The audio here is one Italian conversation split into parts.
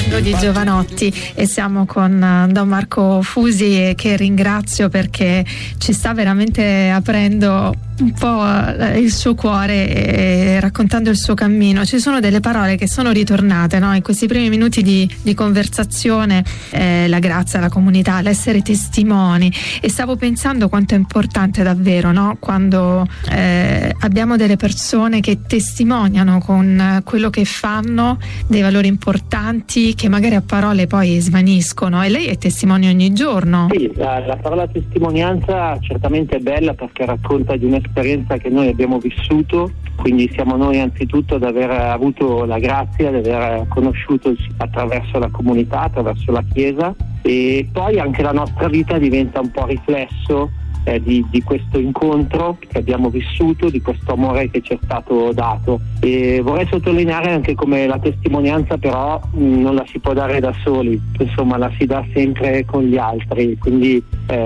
Di Giovanotti e siamo con Don Marco Fusi, che ringrazio perché ci sta veramente aprendo un po' il suo cuore e raccontando il suo cammino. Ci sono delle parole che sono ritornate, no? In questi primi minuti di conversazione, la grazia, la comunità, l'essere testimoni, e stavo pensando quanto è importante davvero, no? Quando abbiamo delle persone che testimoniano con quello che fanno dei valori importanti che magari a parole poi svaniscono, e lei è testimone ogni giorno. Sì, la parola testimonianza certamente è bella perché racconta di un'esperienza che noi abbiamo vissuto, quindi siamo noi anzitutto ad aver avuto la grazia di aver conosciuto attraverso la comunità, attraverso la Chiesa, e poi anche la nostra vita diventa un po' riflesso di questo incontro che abbiamo vissuto, di questo amore che ci è stato dato. E vorrei sottolineare anche come la testimonianza però non la si può dare da soli, insomma la si dà sempre con gli altri, quindi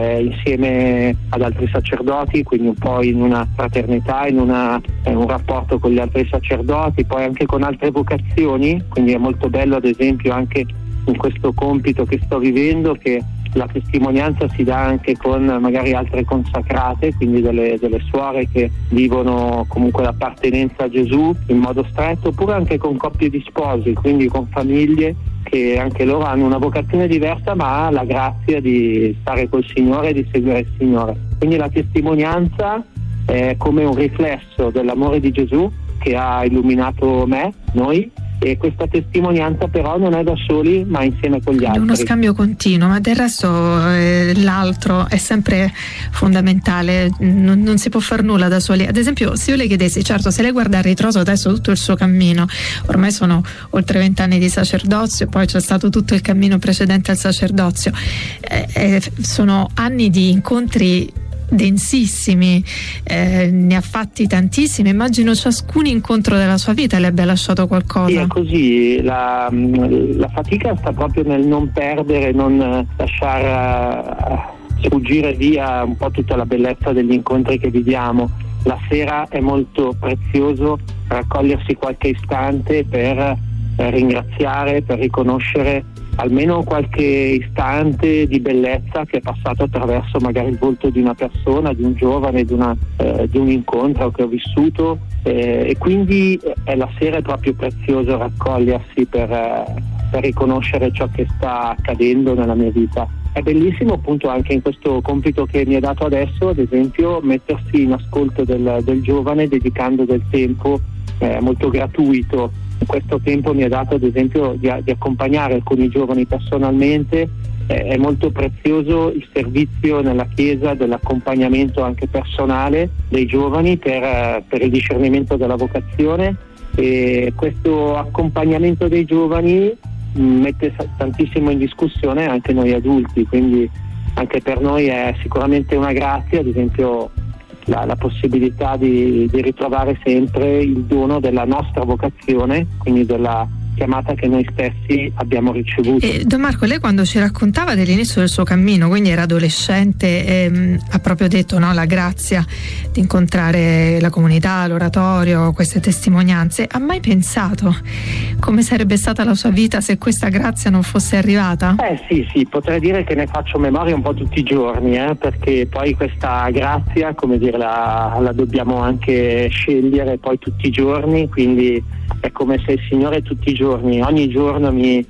insieme ad altri sacerdoti, quindi un po' in una fraternità, in un rapporto con gli altri sacerdoti, poi anche con altre vocazioni, quindi è molto bello ad esempio anche in questo compito che sto vivendo che la testimonianza si dà anche con magari altre consacrate, quindi delle suore che vivono comunque l'appartenenza a Gesù in modo stretto, oppure anche con coppie di sposi, quindi con famiglie che anche loro hanno una vocazione diversa ma la grazia di stare col Signore e di seguire il Signore. Quindi la testimonianza è come un riflesso dell'amore di Gesù che ha illuminato noi, e questa testimonianza però non è da soli ma insieme con gli altri. Uno scambio continuo, ma del resto l'altro è sempre fondamentale, non si può far nulla da soli. Ad esempio, se io le chiedessi, certo, se lei guarda a ritroso adesso tutto il suo cammino, ormai sono oltre 20 anni di sacerdozio, poi c'è stato tutto il cammino precedente al sacerdozio, sono anni di incontri densissimi, ne ha fatti tantissimi, immagino ciascun incontro della sua vita le abbia lasciato qualcosa. Sì, è così, la fatica sta proprio nel non perdere, non lasciare sfuggire via un po' tutta la bellezza degli incontri che viviamo. La sera è molto prezioso raccogliersi qualche istante per ringraziare, per riconoscere almeno qualche istante di bellezza che è passato attraverso magari il volto di una persona, di un giovane, di un incontro che ho vissuto, e quindi la sera è proprio prezioso raccogliersi per riconoscere ciò che sta accadendo nella mia vita. È bellissimo appunto anche in questo compito che mi è dato adesso, ad esempio, mettersi in ascolto del giovane dedicando del tempo molto gratuito. Questo tempo mi ha dato ad esempio di accompagnare alcuni giovani personalmente. È molto prezioso il servizio nella Chiesa dell'accompagnamento anche personale dei giovani per il discernimento della vocazione, e questo accompagnamento dei giovani mette tantissimo in discussione anche noi adulti, quindi anche per noi è sicuramente una grazia, ad esempio la possibilità di ritrovare sempre il dono della nostra vocazione, quindi della chiamata che noi stessi abbiamo ricevuto. Don Marco, lei quando ci raccontava dell'inizio del suo cammino, quindi era adolescente, ha proprio detto, no, la grazia di incontrare la comunità, l'oratorio, queste testimonianze. Ha mai pensato come sarebbe stata la sua vita se questa grazia non fosse arrivata? Sì, potrei dire che ne faccio memoria un po' tutti i giorni, perché poi questa grazia, come dire, la dobbiamo anche scegliere poi tutti i giorni, quindi è come se il Signore tutti i giorni, ogni giorno mi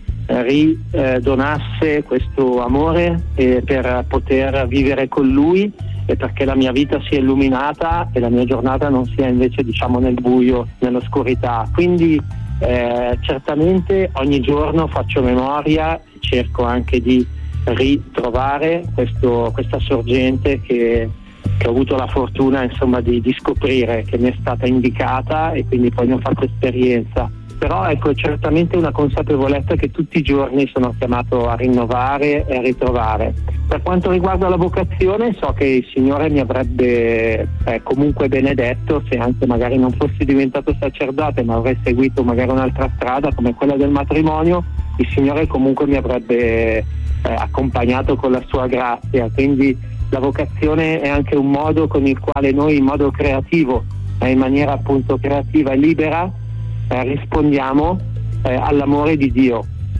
ridonasse questo amore per poter vivere con Lui, e perché la mia vita sia illuminata e la mia giornata non sia invece nel buio, nell'oscurità. Quindi certamente ogni giorno faccio memoria, cerco anche di ritrovare questa sorgente che ho avuto la fortuna di scoprire, che mi è stata indicata, e quindi poi ne ho fatto esperienza. Però ecco, certamente una consapevolezza che tutti i giorni sono chiamato a rinnovare e a ritrovare. Per quanto riguarda la vocazione, so che il Signore mi avrebbe comunque benedetto se anche magari non fossi diventato sacerdote, ma avrei seguito magari un'altra strada come quella del matrimonio. Il Signore comunque mi avrebbe accompagnato con la sua grazia, quindi la vocazione è anche un modo con il quale noi in modo creativo, in maniera appunto creativa e libera, rispondiamo all'amore di Dio.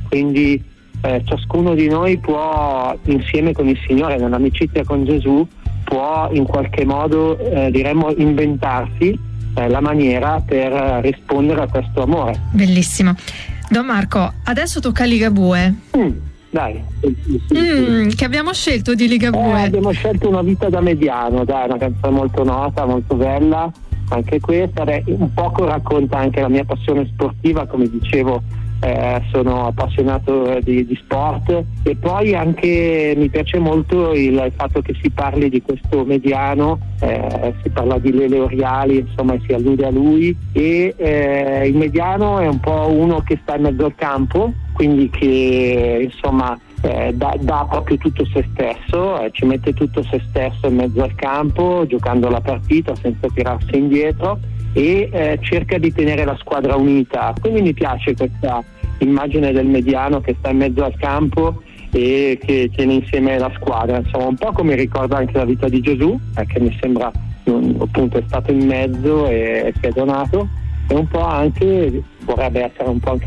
quindi ciascuno di noi può, insieme con il Signore, nell'amicizia con Gesù, può in qualche modo diremmo inventarsi la maniera per rispondere a questo amore. Bellissimo. Don Marco, adesso tocca Ligabue. Dai. Che abbiamo scelto di Ligabue? Abbiamo scelto Una vita da mediano, dai, una canzone molto nota, molto bella, anche questa, un poco racconta anche la mia passione sportiva, come dicevo. Sono appassionato di sport, e poi anche mi piace molto il fatto che si parli di questo mediano, si parla di Lele Oriali, insomma, si allude a lui, e il mediano è un po' uno che sta in mezzo al campo, quindi che insomma dà proprio tutto se stesso, ci mette tutto se stesso in mezzo al campo, giocando la partita senza tirarsi indietro, e cerca di tenere la squadra unita. Quindi mi piace questa immagine del mediano che sta in mezzo al campo e che tiene insieme la squadra, insomma, un po' come ricorda anche la vita di Gesù, che mi sembra appunto è stato in mezzo e si è donato, e un po' anche vorrebbe essere un po' anche